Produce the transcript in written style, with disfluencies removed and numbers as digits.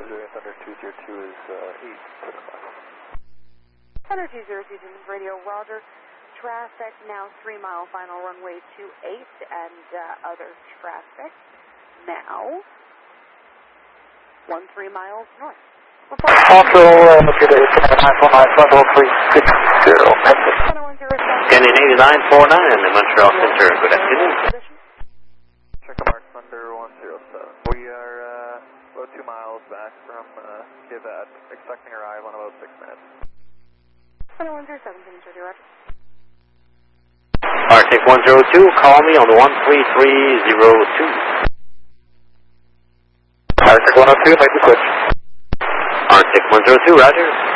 Thunder 202 is 8 to the left. Thunder 202, radio, Roger. Traffic now 3 mile final runway 28 and other traffic now 13 miles north. Also, good day, 949, level 360, Memphis. Canyon 8949 in the Montreal Center, good afternoon. Check mark Thunder 107. We are about 2 miles back from Givat, expecting arrival in about 6 minutes. Thunder 107, Roger. Arctic 102, call me on the 13302. Arctic 102, make the switch. Arctic 102, roger.